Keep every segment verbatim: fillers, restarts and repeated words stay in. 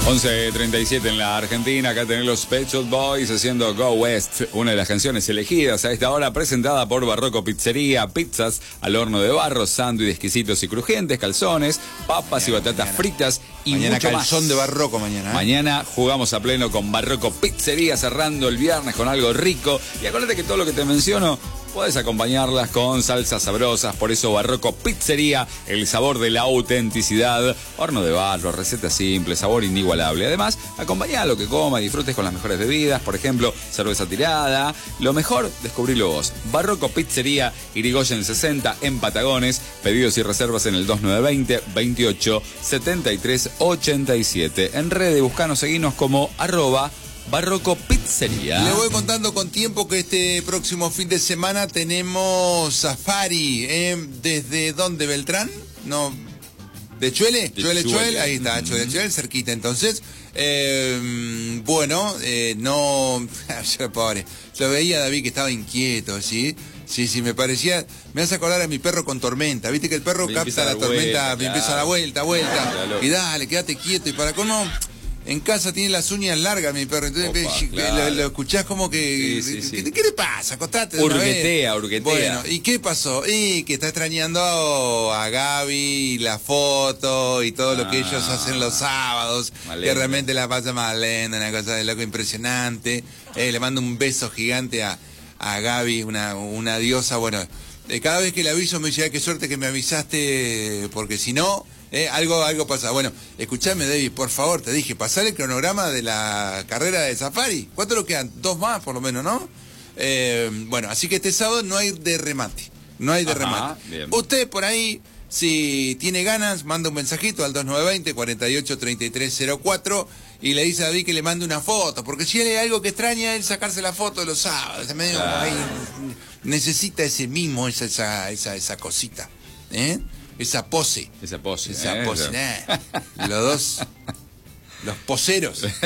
once treinta y siete en la Argentina, acá tenemos los Pet Shop Boys haciendo Go West, una de las canciones elegidas a esta hora, presentada por Barroco Pizzería, pizzas al horno de barro, sándwiches exquisitos y crujientes, calzones, papas mañana, y batatas mañana. fritas y mañana mucho calzón más. de Barroco mañana. ¿eh? Mañana jugamos a pleno con Barroco Pizzería, cerrando el viernes con algo rico. Y acuérdate que todo lo que te menciono puedes acompañarlas con salsas sabrosas, por eso Barroco Pizzería, el sabor de la autenticidad, horno de barro, receta simple, sabor inigualable. Además, acompañá lo que coma y disfrutes con las mejores bebidas, por ejemplo, cerveza tirada. Lo mejor, descubrilo vos. Barroco Pizzería, Irigoyen sesenta en Patagones. Pedidos y reservas en el dos nueve veinte, veintiocho, setenta y tres, ochenta y siete. En redes, buscanos, seguinos como arroba Barroco Pizzería. Le voy contando con tiempo que este próximo fin de semana tenemos safari. ¿eh? ¿Desde dónde, Beltrán? No, ¿de Chuele? De Chuele, Chuele. Chuele, ahí está, Chuele, Chuele, cerquita. Entonces, eh, bueno, eh, no, yo, pobre, lo veía David que estaba inquieto, ¿sí? Sí, sí, me parecía, me hace acordar a mi perro con tormenta. Viste que el perro Me capta la tormenta, vuelta, me claro. empieza a la vuelta, vuelta. Claro. Y dale, quédate quieto. Y para cómo, en casa tiene las uñas largas mi perro. Entonces Opa, ve, claro. lo, lo escuchás como que, Sí, sí, sí. ¿qué, ¿qué le pasa? Acostate de una Urguetea, vez. urguetea. Bueno, ¿y qué pasó? Y que está extrañando a Gaby, la foto y todo lo que Ah. ellos hacen los sábados. Malenda. Que realmente la pasa más lenta, una cosa de loco impresionante. Eh, le mando un beso gigante a a Gaby, una, una diosa. Bueno, eh, cada vez que le aviso me dice, "Ay, qué suerte que me avisaste, porque si no, eh, algo, algo pasa". Bueno, escuchame, David, por favor, te dije, pasar el cronograma de la carrera de Safari. ¿Cuánto lo quedan? Dos más, por lo menos, ¿no? Eh, bueno, así que este sábado no hay de remate. No hay de Ajá, remate. bien. Usted por ahí, si tiene ganas, manda un mensajito al dos nueve veinte, cuarenta y ocho, treinta y tres cero cuatro y le dice a David que le mande una foto, porque si hay algo que extraña es sacarse la foto de los sábados. Medio Claro. ahí, necesita ese mimo, esa, esa, esa, esa cosita, ¿eh? Esa pose. Esa pose. Esa ¿eh? pose. Esa- eh. Los dos, los poseros. y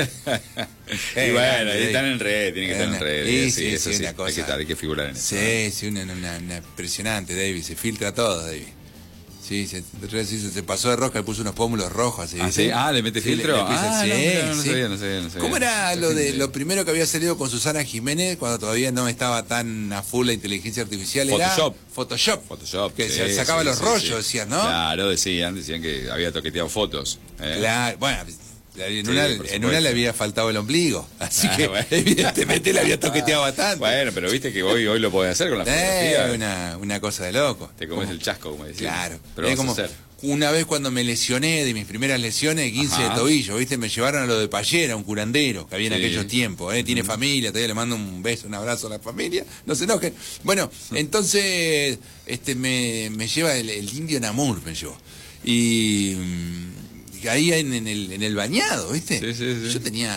Eh, bueno, grande, ahí están eh. en red, tienen que estar en Una- red. sí, Sí, sí, eso sí, sí, una hay cosa. que estar, hay que figurar en eso. Sí, sí, una, una, una impresionante, David. Se filtra todo, David. Sí, se, se, se pasó de rosca y puso unos pómulos rojos. ¿sí? ¿Ah, sí? Ah, ¿le mete Sí, filtro? le- le puse- Ah, sí, no, mira, no sí. sabía, no sabía, no sabía. ¿Cómo era lo de Sí. lo primero que había salido con Susana Jiménez cuando todavía no estaba tan a full la inteligencia artificial? Era Photoshop. Photoshop. Photoshop. Que sí, se sacaba sí, los sí, rollos, sí. decías, ¿no? Claro, decían, decían que había toqueteado fotos. ¿eh? Claro, bueno, en, Sí, una, por en supuesto. una le había faltado el ombligo, así Ah, que bueno. evidentemente le había toqueteado bastante. Bueno, pero viste que hoy, hoy lo podés hacer con la Eh, fotografía. una, una cosa de loco. Te comes Como- el chasco, como decía. Claro. Pero Es vas como a hacer. una vez cuando me lesioné de mis primeras lesiones, quince Ajá. de tobillo, ¿viste? Me llevaron a lo de Payera, un curandero que había en Sí. aquellos tiempos, ¿eh? Tiene familia, todavía le mando un beso, un abrazo a la familia, no se enojen. Bueno, entonces este me, me lleva el, el indio Namur, me llevó. Y, mm, ahí en, en el, en el bañado, ¿viste? Sí, sí, sí. Yo tenía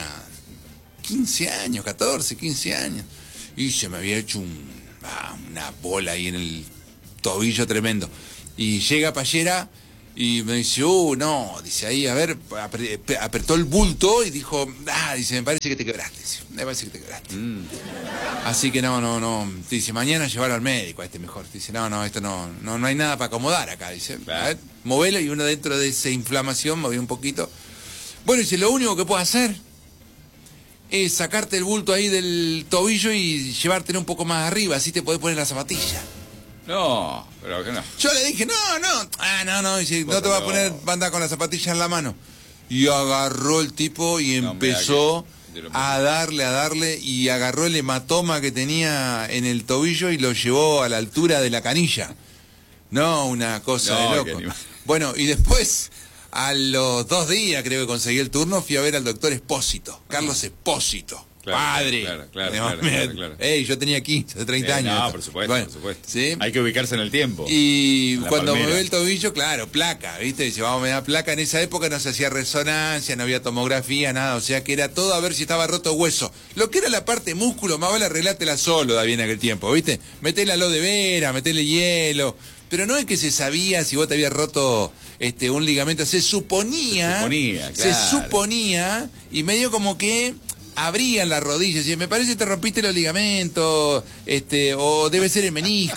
quince años, catorce, quince años, y se me había hecho un, ah, una bola ahí en el tobillo tremendo. Y llega Payera y me dice, uh, no, dice ahí, a ver, apre- apretó el bulto y dijo, ah, dice, me parece que te quebraste, dice, me parece que te quebraste. Mm. Así que no, no, no, dice, mañana llevarlo al médico a este mejor. Dice, no, no, esto no, no, no hay nada para acomodar acá, dice, a ver, movelo, y uno dentro de esa inflamación movió un poquito. Bueno, dice, lo único que puedo hacer es sacarte el bulto ahí del tobillo y llevártelo un poco más arriba, así te podés poner la zapatilla. No, pero que no. Yo le dije, no, no, ah, no, no, dice, Vos no te va a no. poner banda con la zapatilla en la mano. Y agarró el tipo y No, empezó mira que- a darle, a darle, y agarró el hematoma que tenía en el tobillo y lo llevó a la altura de la canilla. No, una cosa No, de qué loco. animal. Bueno, y después, a los dos días creo que conseguí el turno, fui a ver al doctor Espósito, Carlos Espósito. Claro, Padre. claro, claro, No, claro, mira, claro, claro. ey, yo tenía quince, treinta Sí, años. no, esto. por supuesto, Bueno, por supuesto. ¿sí? Hay que ubicarse en el tiempo. Y La cuando me palmera. ve el tobillo, claro, placa, ¿viste? Dice, vamos, me da placa. En esa época no se hacía resonancia, no había tomografía, nada. O sea que era todo a ver si estaba roto hueso. Lo que era la parte músculo, más vale arreglátela solo, David, en aquel tiempo, ¿viste? Metele aloe de vera, metele hielo. Pero no es que se sabía si vos te habías roto este un ligamento. Se suponía. Se suponía, Se claro. suponía, y medio como que abrían las rodillas y me parece que te rompiste los ligamentos, este, o debe ser el menisco,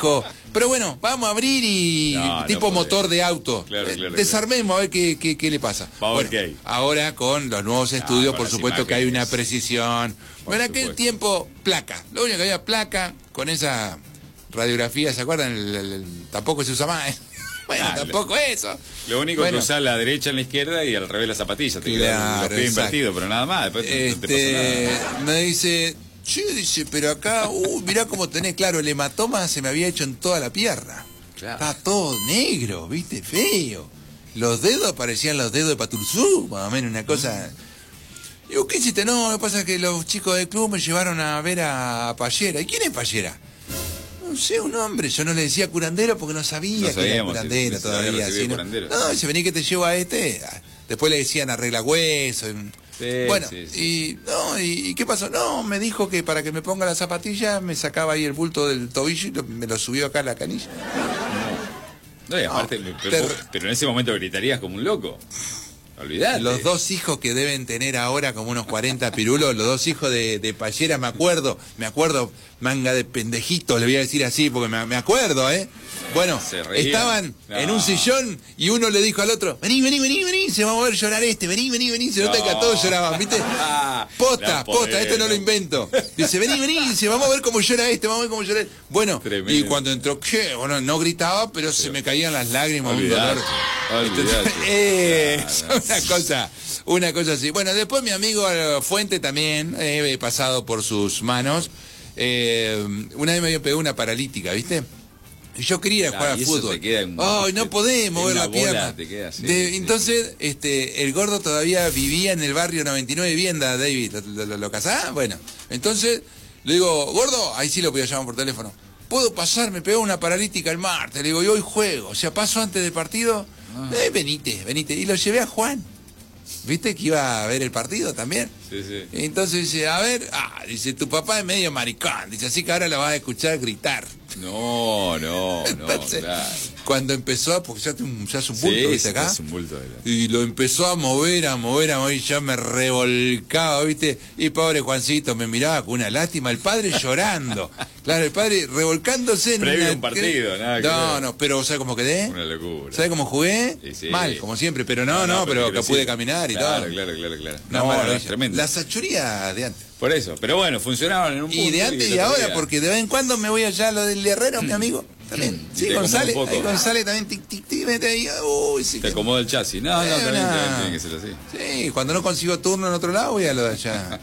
Pero bueno, vamos a abrir y No, tipo no motor de auto. Claro, Eh, claro, Desarmemos a ver qué, qué, qué le pasa. Vamos a ver Bueno, qué hay. ahora con los nuevos estudios, con por las supuesto que hay una imágenes. precisión. Por Bueno, en aquel supuesto. tiempo, placa. Lo único que había placa con esa radiografía, ¿se acuerdan? El- el- el- tampoco se usa más. ¿eh? Bueno, Ah, tampoco eso. Lo único Bueno. que usás la derecha en la izquierda y al revés la zapatilla. Te quedan Claro, los pies exacto. invertidos, pero nada más. Después no- no te Este, pasa nada. me dice, che, dice, pero acá, uh, mirá cómo tenés, claro, el hematoma se me había hecho en toda la pierna. Claro. Está todo negro, viste, feo. Los dedos parecían los dedos de Paturzú, más o menos, una cosa. Digo, ¿qué hiciste? No, lo que pasa es que los chicos del club me llevaron a ver a Pallera. ¿Y quién es Pallera? No sé, un hombre. Yo no le decía curandero porque no sabía No que era sabíamos, curandero si- si se había todavía. recibido ¿sí? No, curandero. no, dice, vení que te llevo a este. Después le decían arregla hueso. Sí, bueno, sí, sí. y no, y, y ¿qué pasó? No, me dijo que para que me ponga la zapatilla me sacaba ahí el bulto del tobillo y lo- me lo subió acá a la canilla. No, y aparte, No, pero, ter- pero en ese momento gritarías como un loco. Olvidate. Los dos hijos que deben tener ahora como unos cuarenta pirulos, los dos hijos de, de Pallera, me acuerdo, me acuerdo, manga de pendejitos, le voy a decir así, porque me, me acuerdo, ¿eh? Bueno, Se reían. estaban No. en un sillón y uno le dijo al otro, vení, vení, vení, vení, se va a ver llorar este, vení, vení, vení, se nota No. que a todos lloraban, ¿viste? La Posta, posta, poder, esto no lo ¿no? invento. Dice, vení, vení, dice, vamos a ver cómo llora este, vamos a ver cómo llora este. Bueno, Tremendo. y cuando entró, ¿qué? Bueno, no gritaba, pero se me caían las lágrimas, un dolor. Olvidate, olvidate. Eh, Claro, una sí, cosa, una cosa así. Bueno, después mi amigo eh, Fuente también, eh, he pasado por sus manos. Eh, una vez me había pegado una paralítica, ¿viste? Y yo quería ir a Ah, jugar al y eso fútbol. te queda en- Ay, no podés mover en la la bola pierna. te queda así, De- sí. entonces, este, el gordo todavía vivía en el barrio noventa y nueve Vivienda, David. ¿Lo, lo, lo casás? Bueno, entonces le digo, gordo, ahí sí lo podía llamar por teléfono. ¿Puedo pasar? Me pegó una paralítica el martes. Le digo, y hoy juego. O sea, paso antes del partido. Ah. Eh, venite, venite. Y lo llevé a Juan. ¿Viste que iba a ver el partido también? Sí, sí. Y entonces dice, a ver, ah, dice, tu papá es medio maricón. Dice, así que ahora lo vas a escuchar gritar. No, no, no, Entonces, claro. cuando empezó, a- porque ya, te- ya es un bulto, Sí, ¿viste sí, acá? es un bulto de la- Y lo empezó a mover, a mover, a mover, y ya me revolcaba, ¿viste? Y pobre Juancito me miraba con una lástima, el padre llorando. Claro, el padre revolcándose en Previo una... a un partido, nada que No, ver. no, pero ¿sabes cómo quedé? Una locura. ¿Sabes cómo jugué? Sí, sí. Mal, como siempre, pero no, no, pero, que sí. pude caminar y claro, todo. Claro, claro, claro. Una No, no, maravilla. es tremendo. La sachuría de antes. Por eso, pero bueno, funcionaban en un punto. Y de antes y el otro ahora, día- porque de vez en cuando me voy allá a lo del Herrero, mi amigo. También. Y Sí, te acomoda González. un poco. Ahí González también, tic, tic, tic, mete ahí. Uy, sí. Te que- acomoda el chasis. No, no, Eh, también, una- también tiene que ser así. Sí, cuando no consigo turno en otro lado, voy a lo de allá.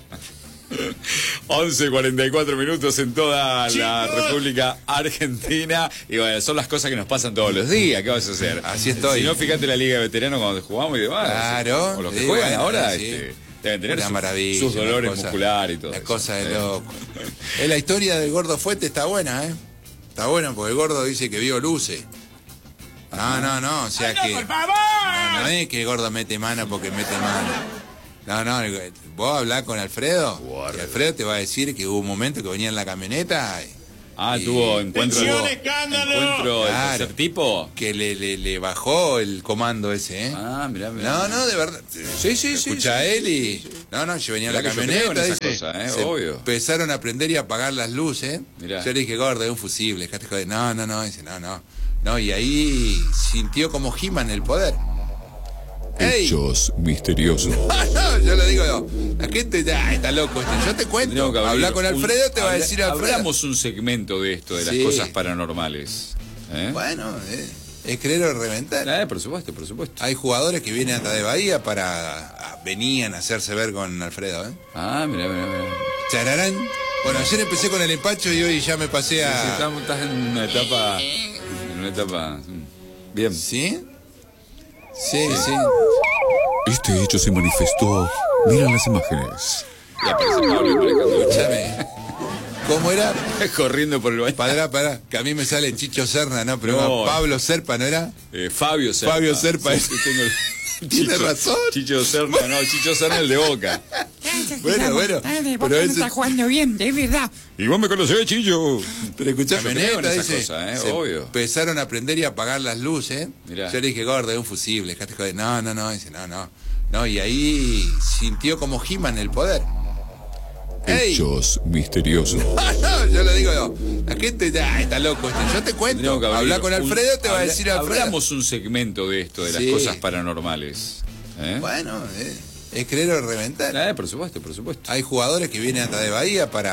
once cuarenta y cuatro minutos en toda la República Argentina. Y bueno, son las cosas que nos pasan todos los días. ¿Qué vas a hacer? Así estoy. Si no, fíjate la Liga de Veteranos cuando jugamos y demás. Claro, O los que sí, juegan bueno, ahora sí. este, deben tener Una sus, maravilla, sus una dolores cosa- musculares y todo. La eso. cosa de Eh. loco. Es la historia del gordo Fuente, está buena, ¿eh? Está buena porque el gordo dice que vio luces. No, no, no, o sea que... por favor! No, no es que el gordo mete mano porque mete mano. No, no, el- vos hablás con Alfredo Guarda. y Alfredo te va a decir que hubo un momento que venía en la camioneta y- Ah, y- tuvo encuentro. ¡Tensión, escándalo! Encuentro del Claro. tercer tipo. que le, le, le bajó el comando ese, ¿eh? Ah, mirá, mirá. No, no, de verdad. Sí, sí, sí. Escucha sí, a él sí, y... sí, sí. No, no, yo venía en la Mirá que yo creo camioneta, en esas dice, cosas, ¿eh? se Obvio. empezaron a aprender y a apagar las luces. Mirá. Yo le dije, gordo, es un fusible, dejate joder. No, no, no, dice, no, no. No, y ahí sintió como He-Man el poder. ¡Ey! Hechos misteriosos. Ah, no, yo lo digo, yo. La gente ya está loco. Este. Yo te cuento. Tendríamos que abrir Habla con un- Alfredo, te va a habla- decir Alfredo. Abramos un segmento de esto, de las Sí. cosas paranormales. ¿Eh? Bueno, eh, es creer o reventar. Eh, por supuesto, por supuesto. Hay jugadores que vienen hasta de Bahía para... a- venían a hacerse ver con Alfredo, ¿eh? Ah, mira, mira, mira. Chararán. Bueno, ayer empecé con el empacho y hoy ya me pasé Sí, a... estamos- estás en una etapa. En una etapa. mm, Bien. ¿Sí? Sí, sí. Este hecho se manifestó. Miran las imágenes. Y aparece Pablo manejando el Escúchame. ¿Cómo era? corriendo por el baño. Padrá, pará, que a mí me sale Chicho Serna, ¿no? Pero No. Pablo Serpa, ¿no era? Eh, Fabio Serpa. Fabio Serpa. Sí, sí, tengo el- Tiene Chicho- razón. Chicho Serpa, no, Chicho Serpa el de Boca. Bueno, bueno, Pero pero ese- está jugando bien, de verdad. Y vos me conocés, Chicho. Pero escuchame, Yo creo en neta, esas dice, cosas, ¿eh? se Obvio. empezaron a aprender y a apagar las luces. Mirá. Yo le dije, gordo, es un fusible, dejate joder. No, no, no, dice, no, no. No, y ahí sintió como He-Man el poder. Ey. Hechos misteriosos. Ah, no, yo lo digo, no. La gente ya está loco. este. Yo te cuento. Tendríamos que abrir Habla con un- Alfredo, te va a habla- decir Alfredo. Abramos un segmento de esto, de las Sí. cosas paranormales. ¿Eh? Bueno, eh, es creer o reventar. Eh, por supuesto, por supuesto. Hay jugadores que vienen hasta de Bahía para